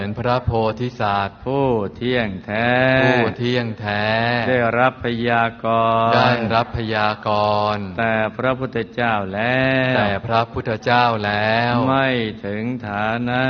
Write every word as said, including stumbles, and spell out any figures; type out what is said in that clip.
เป็นพระโพธิสัตว์ผู้เที่ยงแท้ผู้เที่ยงแท้ได้รับพยากรณ์ได้รับพยากรณ์แต่พระพุทธเจ้าแล้วแต่พระพุทธเจ้าแล้วไม่ถึงฐานะ